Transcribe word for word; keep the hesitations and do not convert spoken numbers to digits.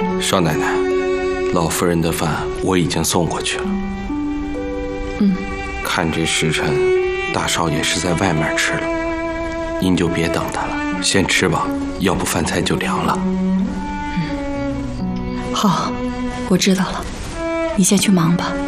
少奶奶，老夫人的饭我已经送过去了。 嗯。 看这时辰，大少爷是在外面吃了，您就别等他了，先吃吧，要不饭菜就凉了。 嗯，好，我知道了，你先去忙吧。